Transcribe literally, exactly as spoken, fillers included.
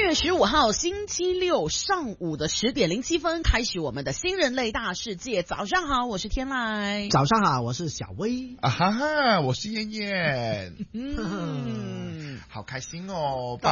月十五号星期六上午的十点零七分，开启我们的新人类大世界。早上好，我是天籁。 早上好，我是小薇。 啊哈哈，我是燕燕。 嗯， 好开心哦！